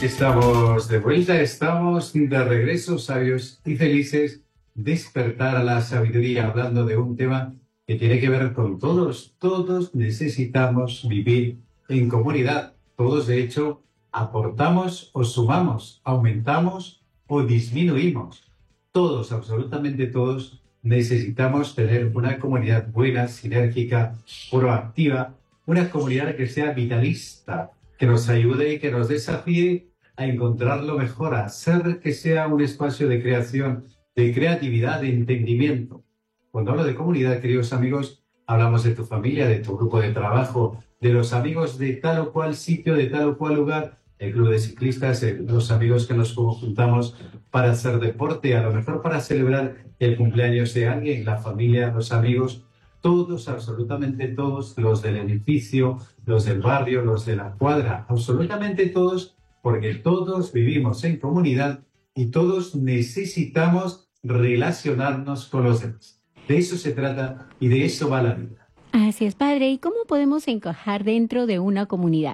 Estamos de vuelta, estamos de regreso, sabios y felices, despertar a la sabiduría, hablando de un tema que tiene que ver con todos. Todos necesitamos vivir en comunidad. Todos, de hecho, aportamos o sumamos, aumentamos o disminuimos. Todos, absolutamente todos, necesitamos tener una comunidad buena, sinérgica, proactiva, una comunidad que sea vitalista, que nos ayude y que nos desafíe a encontrar lo mejor, a hacer que sea un espacio de creación, de creatividad, de entendimiento. Cuando hablo de comunidad, queridos amigos, hablamos de tu familia, de tu grupo de trabajo, de los amigos de tal o cual sitio, de tal o cual lugar, el club de ciclistas, los amigos que nos juntamos para hacer deporte, a lo mejor para celebrar el cumpleaños de alguien, la familia, los amigos, todos, absolutamente todos, los del edificio, los del barrio, los de la cuadra, absolutamente todos, porque todos vivimos en comunidad y todos necesitamos relacionarnos con los demás. De eso se trata y de eso va la vida. Así es, padre. ¿Y cómo podemos encajar dentro de una comunidad?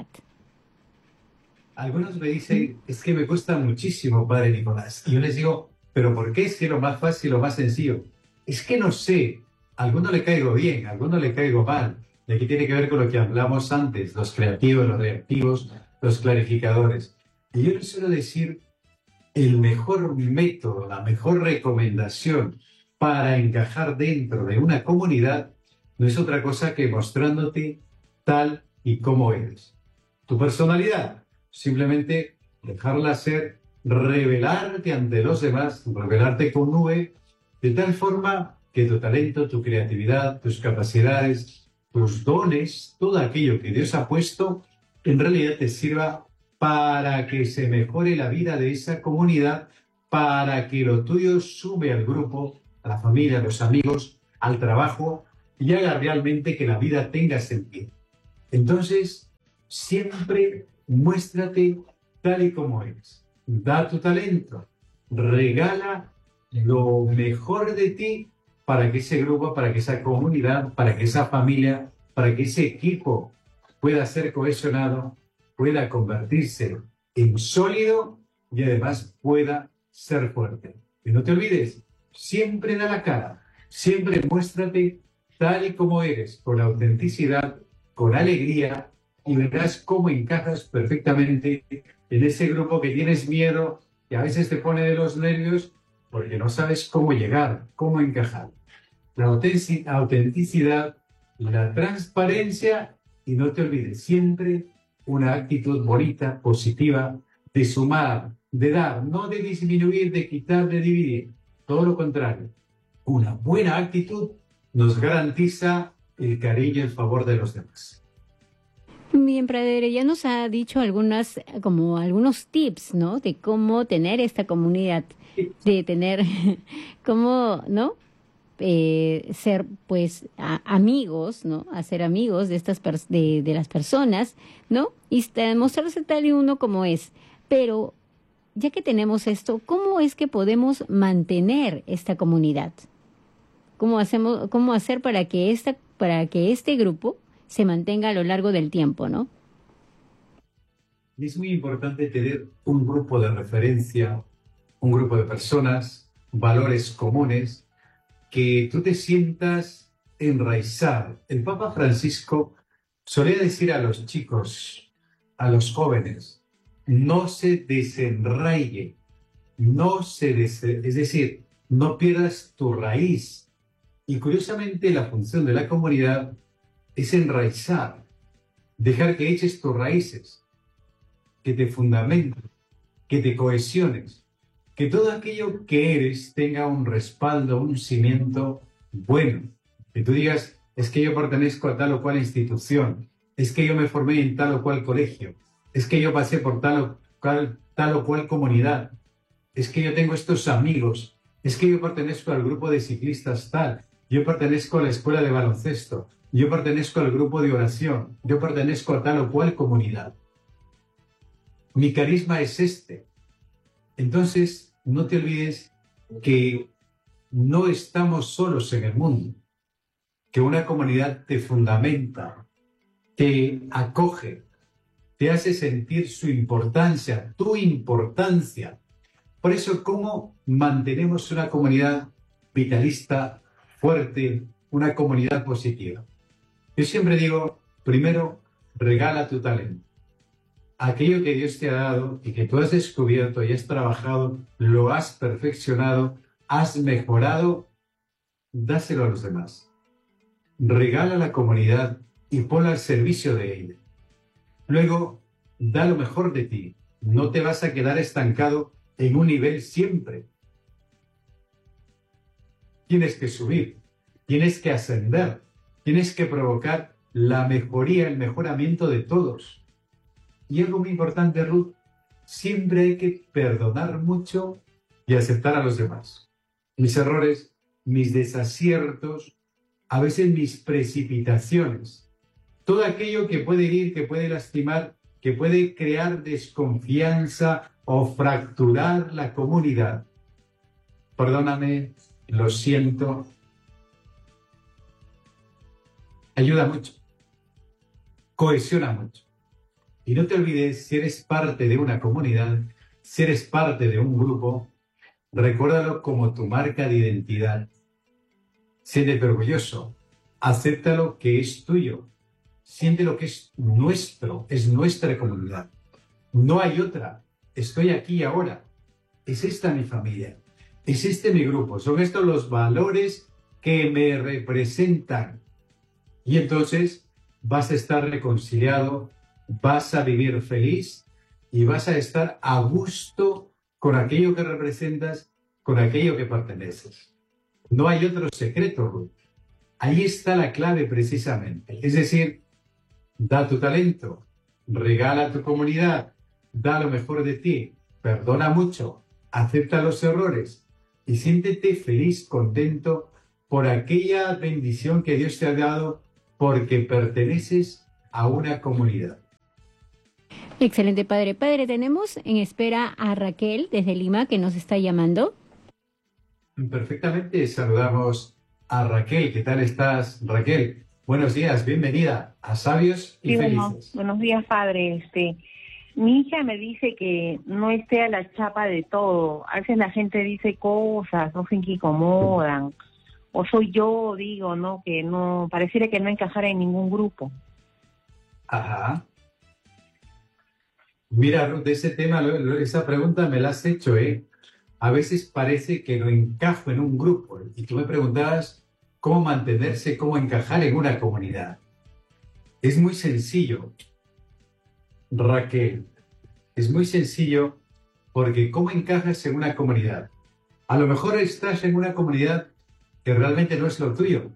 Algunos me dicen, es que me cuesta muchísimo, padre Nicolás. Y yo les digo, ¿pero por qué? Es que lo más fácil, lo más sencillo. Es que no sé, a alguno le caigo bien, a alguno le caigo mal. Y aquí tiene que ver con lo que hablamos antes, los creativos, los reactivos, los clarificadores. Y yo les suelo decir, el mejor método, la mejor recomendación para encajar dentro de una comunidad no es otra cosa que mostrándote tal y como eres. Tu personalidad, simplemente dejarla ser, revelarte ante los demás, revelarte con nube, de tal forma que tu talento, tu creatividad, tus capacidades, tus dones, todo aquello que Dios ha puesto, en realidad te sirva para que se mejore la vida de esa comunidad, para que lo tuyo sume al grupo, a la familia, a los amigos, al trabajo, y haga realmente que la vida tenga sentido. Entonces, siempre muéstrate tal y como eres. Da tu talento, regala lo mejor de ti para que ese grupo, para que esa comunidad, para que esa familia, para que ese equipo pueda ser cohesionado, pueda convertirse en sólido y además pueda ser fuerte. Y no te olvides, siempre da la cara, siempre muéstrate tal y como eres, con autenticidad, con alegría, y verás cómo encajas perfectamente en ese grupo que tienes miedo y a veces te pone de los nervios porque no sabes cómo llegar, cómo encajar. La autenticidad, la transparencia y no te olvides, siempre una actitud bonita, positiva, de sumar, de dar, no de disminuir, de quitar, de dividir. Todo lo contrario. Una buena actitud nos garantiza el cariño y el favor de los demás. Bien, padre, ya nos ha dicho algunos tips, ¿no? De cómo tener esta comunidad, de tener, cómo, ¿no? Ser, pues, amigos, ¿no? Hacer amigos de de las personas, ¿no? Y mostrarse tal y uno como es. Pero, ya que tenemos esto, ¿cómo es que podemos mantener esta comunidad? ¿Cómo hacer para que este grupo se mantenga a lo largo del tiempo, ¿no? Es muy importante tener un grupo de referencia, un grupo de personas, valores comunes, que tú te sientas enraizado. El Papa Francisco solía decir a los chicos, a los jóvenes, no se desenraigue, es decir, no pierdas tu raíz. Y curiosamente la función de la comunidad es enraizar, dejar que eches tus raíces, que te fundamentes, que te cohesiones, que todo aquello que eres tenga un respaldo, un cimiento bueno. Que tú digas, es que yo pertenezco a tal o cual institución, es que yo me formé en tal o cual colegio, es que yo pasé por tal o cual comunidad, es que yo tengo estos amigos, es que yo pertenezco al grupo de ciclistas tal, yo pertenezco a la escuela de baloncesto, yo pertenezco al grupo de oración, yo pertenezco a tal o cual comunidad. Mi carisma es este. Entonces, no te olvides que no estamos solos en el mundo, que una comunidad te fundamenta, te acoge, te hace sentir su importancia, tu importancia. Por eso, ¿cómo mantenemos una comunidad vitalista, fuerte, una comunidad positiva? Yo siempre digo, primero, regala tu talento. Aquello que Dios te ha dado y que tú has descubierto y has trabajado, lo has perfeccionado, has mejorado, dáselo a los demás. Regala a la comunidad y ponla al servicio de ella. Luego, da lo mejor de ti. No te vas a quedar estancado en un nivel siempre. Tienes que subir, tienes que ascender, tienes que provocar la mejoría, el mejoramiento de todos. Y algo muy importante, Ruth, siempre hay que perdonar mucho y aceptar a los demás. Mis errores, mis desaciertos, a veces mis precipitaciones. Todo aquello que puede herir, que puede lastimar, que puede crear desconfianza o fracturar la comunidad. Perdóname, lo siento. Ayuda mucho. Cohesiona mucho. Y no te olvides, si eres parte de una comunidad, si eres parte de un grupo, recuérdalo como tu marca de identidad. Siéntete orgulloso. Acéptalo que es tuyo. Siente lo que es nuestro, es nuestra comunidad. No hay otra. Estoy aquí ahora. Es esta mi familia. Es este mi grupo. Son estos los valores que me representan. Y entonces vas a estar reconciliado, vas a vivir feliz y vas a estar a gusto con aquello que representas, con aquello que perteneces. No hay otro secreto, Ruth. Ahí está la clave precisamente. Es decir, da tu talento, regala a tu comunidad, da lo mejor de ti, perdona mucho, acepta los errores y siéntete feliz, contento por aquella bendición que Dios te ha dado porque perteneces a una comunidad. Excelente, padre. Padre, tenemos en espera a Raquel desde Lima que nos está llamando. Perfectamente, saludamos a Raquel. ¿Qué tal estás, Raquel? Buenos días, bienvenida a Sabios y Felices. Buenos días, padre. Mi hija me dice que no esté a la chapa de todo. A veces la gente dice cosas, no sé, que incomodan. O soy yo, digo, ¿no? Que no, pareciera que no encajara en ningún grupo. Ajá. Mira, Ruth, ese tema, esa pregunta me la has hecho, ¿eh? A veces parece que no encajo en un grupo. Y tú me preguntabas cómo mantenerse, cómo encajar en una comunidad. Es muy sencillo, Raquel. Es muy sencillo porque ¿cómo encajas en una comunidad? A lo mejor estás en una comunidad que realmente no es lo tuyo.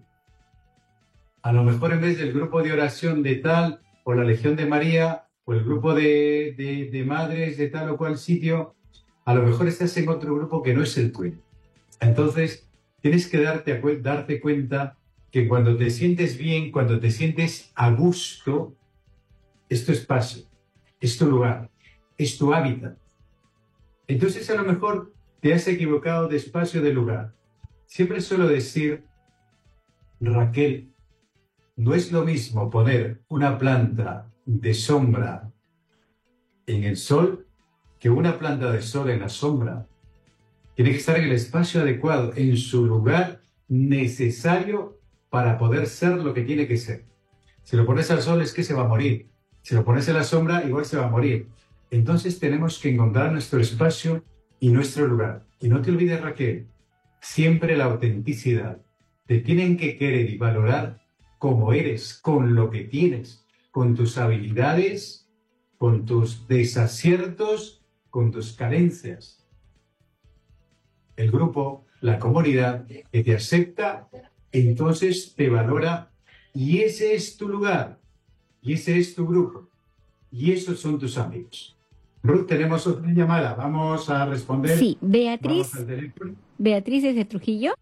A lo mejor en vez del grupo de oración de tal, o la Legión de María, o el grupo de madres de tal o cual sitio, a lo mejor estás en otro grupo que no es el tuyo. Entonces, tienes que darte cuenta que cuando te sientes bien, cuando te sientes a gusto, es tu espacio, es tu lugar, es tu hábitat. Entonces, a lo mejor te has equivocado de espacio, de lugar. Siempre suelo decir, Raquel, no es lo mismo poner una planta de sombra en el sol que una planta de sol en la sombra. Tiene que estar en el espacio adecuado, en su lugar necesario para poder ser lo que tiene que ser. Si lo pones al sol es que se va a morir. Si lo pones en la sombra, igual se va a morir. Entonces tenemos que encontrar nuestro espacio y nuestro lugar. Y no te olvides, Raquel, siempre la autenticidad. Te tienen que querer y valorar como eres, con lo que tienes, con tus habilidades, con tus desaciertos, con tus carencias. El grupo, la comunidad que te acepta, entonces te valora y ese es tu lugar, y ese es tu grupo, y esos son tus amigos. Ruth, tenemos otra llamada, vamos a responder. Sí, Beatriz. Vamos al teléfono. Beatriz desde Trujillo.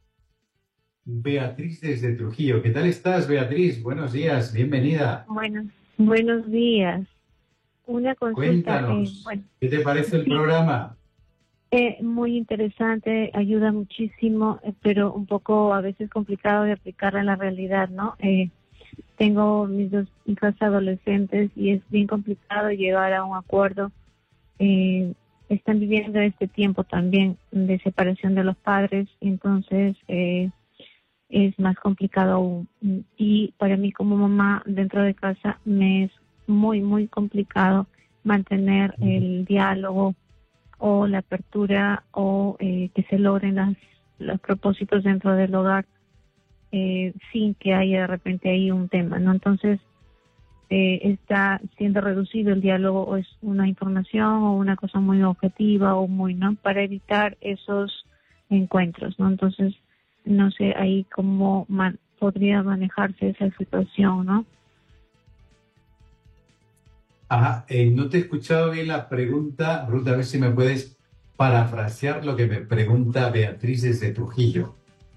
Beatriz desde Trujillo. ¿Qué tal estás, Beatriz? Buenos días, bienvenida. Bueno, buenos días. Una consulta. Cuéntanos, ¿qué te parece el programa? Muy interesante, ayuda muchísimo, pero un poco a veces complicado de aplicarla en la realidad, ¿no? tengo mis dos hijas adolescentes y es bien complicado llegar a un acuerdo. Están viviendo este tiempo también de separación de los padres, entonces es más complicado aún. Y para mí como mamá dentro de casa me es muy, muy complicado mantener el diálogo o la apertura o que se logren los propósitos dentro del hogar sin que haya de repente ahí un tema, ¿no? Entonces está siendo reducido el diálogo, o es una información o una cosa muy objetiva o muy, ¿no? Para evitar esos encuentros, ¿no? Entonces no sé ahí cómo podría manejarse esa situación, ¿no? Ajá, no te he escuchado bien la pregunta, Ruth, a ver si me puedes parafrasear lo que me pregunta Beatriz desde Trujillo.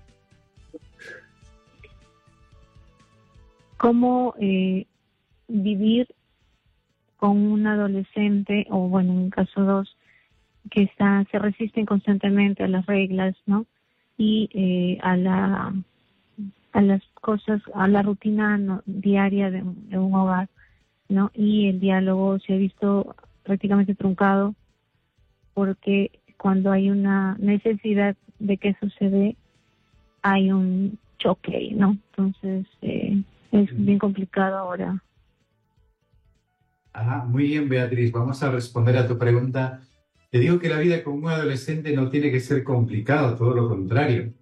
¿Cómo vivir con un adolescente, o bueno, en un caso dos, que se resisten constantemente a las reglas, ¿no? Y a las cosas, a la rutina diaria de un hogar, ¿no? Y el diálogo se ha visto prácticamente truncado porque cuando hay una necesidad de que eso se dé, hay un choque, ¿no? Entonces es bien complicado ahora. Ajá, muy bien, Beatriz. Vamos a responder a tu pregunta. Te digo que la vida con un adolescente no tiene que ser complicado, todo lo contrario.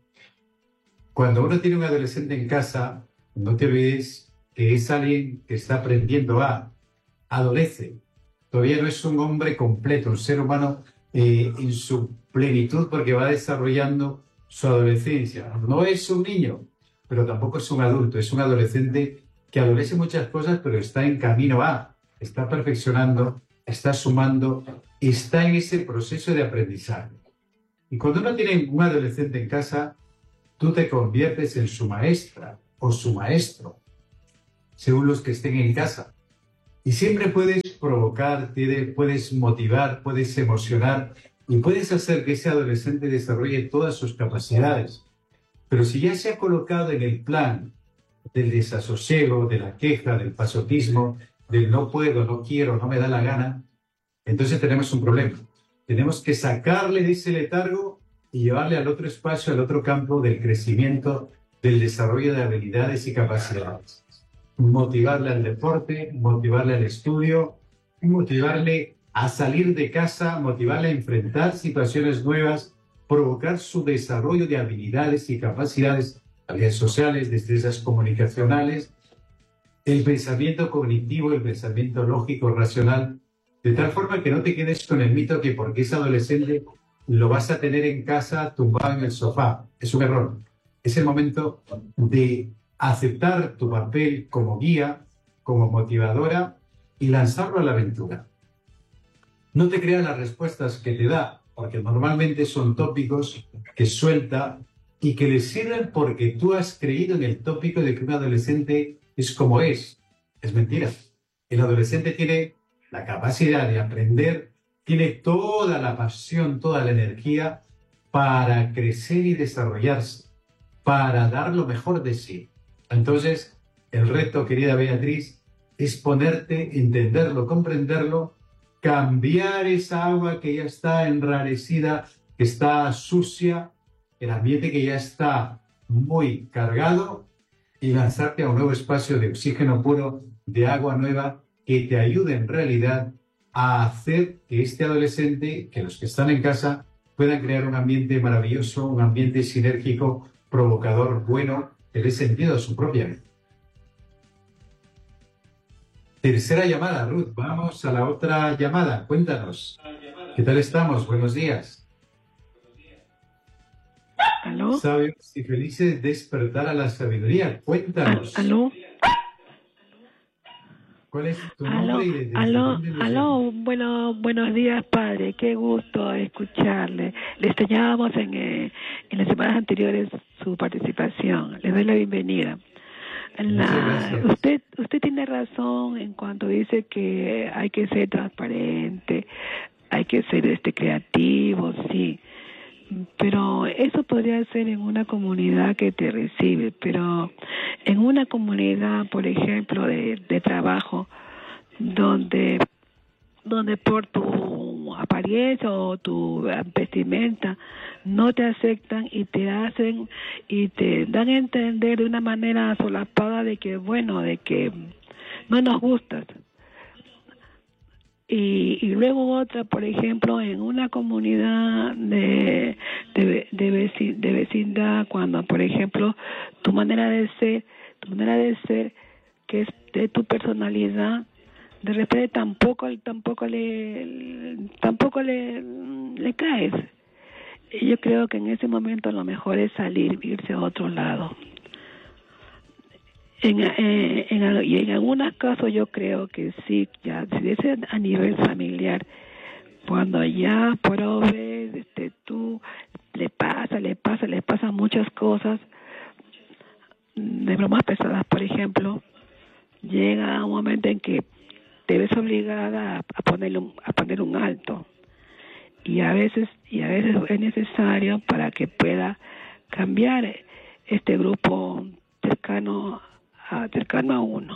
Cuando uno tiene un adolescente en casa, no te olvides que es alguien que está aprendiendo adolece. Todavía no es un hombre completo, un ser humano en su plenitud porque va desarrollando su adolescencia. No es un niño, pero tampoco es un adulto, es un adolescente que adolece muchas cosas, pero está en camino está perfeccionando, está sumando, está en ese proceso de aprendizaje. Y cuando uno tiene un adolescente en casa, tú te conviertes en su maestra o su maestro, según los que estén en casa. Y siempre puedes provocar, puedes motivar, puedes emocionar y puedes hacer que ese adolescente desarrolle todas sus capacidades. Pero si ya se ha colocado en el plan del desasosiego, de la queja, del pasotismo, del no puedo, no quiero, no me da la gana, entonces tenemos un problema. Tenemos que sacarle de ese letargo y llevarle al otro espacio, al otro campo del crecimiento, del desarrollo de habilidades y capacidades. Motivarle al deporte, motivarle al estudio, motivarle a salir de casa, motivarle a enfrentar situaciones nuevas, provocar su desarrollo de habilidades y capacidades, habilidades sociales, destrezas comunicacionales, el pensamiento cognitivo, el pensamiento lógico, racional, de tal forma que no te quedes con el mito que porque es adolescente lo vas a tener en casa tumbado en el sofá. Es un error. Es el momento de aceptar tu papel como guía, como motivadora y lanzarlo a la aventura. No te creas las respuestas que te da, porque normalmente son tópicos que suelta y que le sirven porque tú has creído en el tópico de que un adolescente es como es. Es mentira. El adolescente tiene la capacidad de aprender, tiene toda la pasión, toda la energía para crecer y desarrollarse, para dar lo mejor de sí. Entonces, el reto, querida Beatriz, es ponerte, entenderlo, comprenderlo, cambiar esa agua que ya está enrarecida, que está sucia, el ambiente que ya está muy cargado, y lanzarte a un nuevo espacio de oxígeno puro, de agua nueva, que te ayude en realidad a hacer que este adolescente, que los que están en casa, puedan crear un ambiente maravilloso, un ambiente sinérgico, provocador, bueno, que dé sentido a su propia vida. Tercera llamada, Ruth. Vamos a la otra llamada. Cuéntanos. ¿Qué tal estamos? Buenos días. ¿Aló? Sabios y felices despertar a la sabiduría. Cuéntanos. ¿Aló? ¿Cuál es tu nombre y desde aló, dónde nos aló, llamas? bueno, buenos días, padre, qué gusto escucharle. Le extrañábamos en las semanas anteriores su participación. Le doy la bienvenida. Muchas gracias. Usted tiene razón en cuanto dice que hay que ser transparente, hay que ser creativo, sí. Pero eso podría ser en una comunidad que te recibe, pero en una comunidad, por ejemplo, de trabajo, donde por tu apariencia o tu vestimenta no te aceptan y te dan a entender de una manera solapada de que no nos gustas. Y luego otra, por ejemplo, en una comunidad de vecindad, cuando, por ejemplo, tu manera de ser, que es de tu personalidad, de repente tampoco le caes. Y yo creo que en ese momento lo mejor es salir, irse a otro lado. Y en algunos casos yo creo que sí, ya si es a nivel familiar, cuando ya probes, tú le pasa muchas cosas, de bromas pesadas, por ejemplo, llega un momento en que te ves obligada a poner un alto, y a veces es necesario para que pueda cambiar este grupo cercano a uno.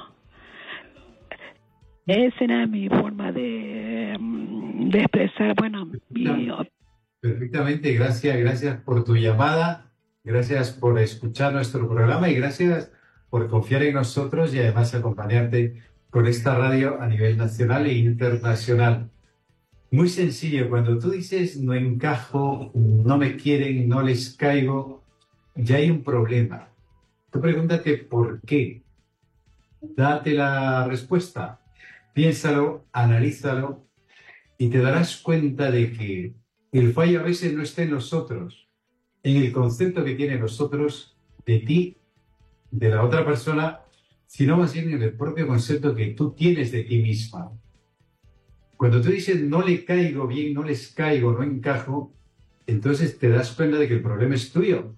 Esa era mi forma de expresar, Perfectamente, gracias por tu llamada, gracias por escuchar nuestro programa y gracias por confiar en nosotros y además acompañarte con esta radio a nivel nacional e internacional. Muy sencillo, cuando tú dices no encajo, no me quieren, no les caigo, ya hay un problema. Tú pregúntate por qué. Date la respuesta, piénsalo, analízalo y te darás cuenta de que el fallo a veces no está en nosotros, en el concepto que tiene nosotros de ti, de la otra persona, sino más bien en el propio concepto que tú tienes de ti misma. Cuando tú dices no le caigo bien, no les caigo, no encajo, entonces te das cuenta de que el problema es tuyo.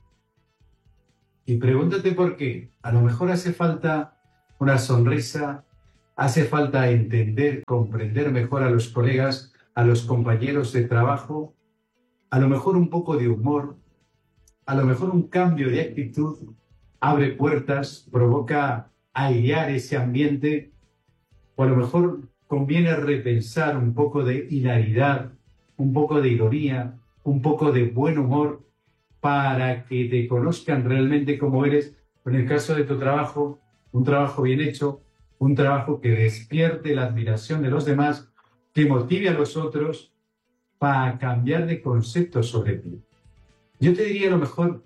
Y pregúntate por qué. A lo mejor hace falta una sonrisa, hace falta entender, comprender mejor a los colegas, a los compañeros de trabajo, a lo mejor un poco de humor, a lo mejor un cambio de actitud abre puertas, provoca airear ese ambiente, o a lo mejor conviene repensar un poco de hilaridad, un poco de ironía, un poco de buen humor, para que te conozcan realmente como eres, en el caso de tu trabajo, un trabajo bien hecho, un trabajo que despierte la admiración de los demás, que motive a los otros para cambiar de concepto sobre ti. Yo te diría a lo mejor,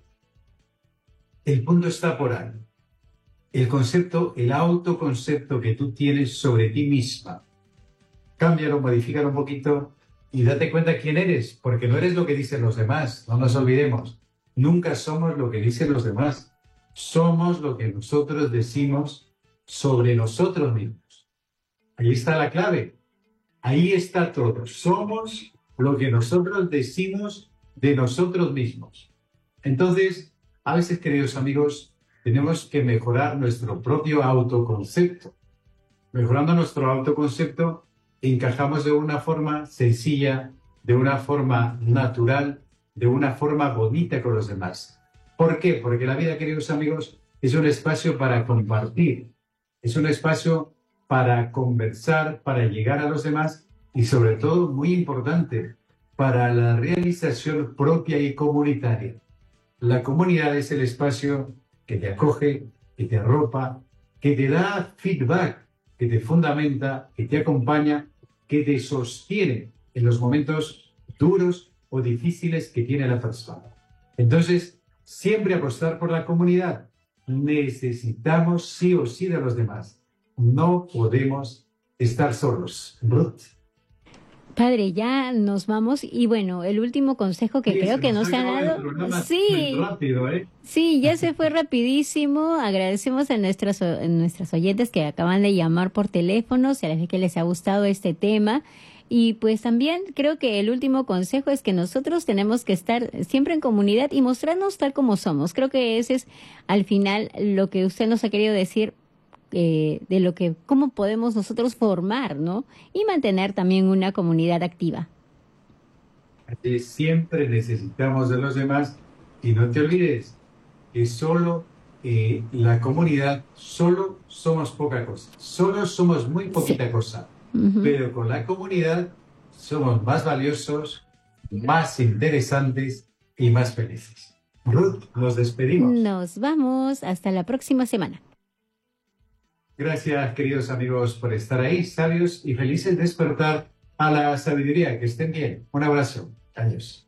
el punto está por ahí. El concepto, el autoconcepto que tú tienes sobre ti misma. Cámbialo, modifícalo un poquito y date cuenta quién eres, porque no eres lo que dicen los demás, no nos olvidemos. Nunca somos lo que dicen los demás. Somos lo que nosotros decimos sobre nosotros mismos. Ahí está la clave. Ahí está todo. Somos lo que nosotros decimos de nosotros mismos. Entonces, a veces, queridos amigos, tenemos que mejorar nuestro propio autoconcepto. Mejorando nuestro autoconcepto, encajamos de una forma sencilla, de una forma natural, de una forma bonita con los demás. ¿Por qué? Porque la vida, queridos amigos, es un espacio para compartir, es un espacio para conversar, para llegar a los demás y sobre todo, muy importante, para la realización propia y comunitaria. La comunidad es el espacio que te acoge, que te arropa, que te da feedback, que te fundamenta, que te acompaña, que te sostiene en los momentos duros o difíciles que tiene la persona. Entonces, siempre apostar por la comunidad. Necesitamos sí o sí de los demás. No podemos estar solos. Ruth. Padre, ya nos vamos y bueno, el último consejo que creo que nos ha dado. Sí, rápido, sí, ya se fue rapidísimo. Agradecemos a nuestras oyentes que acaban de llamar por teléfono, si a la vez que les ha gustado este tema. Y pues también creo que el último consejo es que nosotros tenemos que estar siempre en comunidad y mostrarnos tal como somos. Creo que ese es al final lo que usted nos ha querido decir. De lo que cómo podemos nosotros formar, ¿no? Y mantener también una comunidad activa. Siempre necesitamos de los demás y no te olvides que solo la comunidad solo somos poca cosa, solo somos muy poquita cosa, pero con la comunidad somos más valiosos, más interesantes y más felices. Ruth, nos despedimos. Nos vamos hasta la próxima semana. Gracias, queridos amigos, por estar ahí, sabios y felices de despertar a la sabiduría. Que estén bien. Un abrazo. Adiós.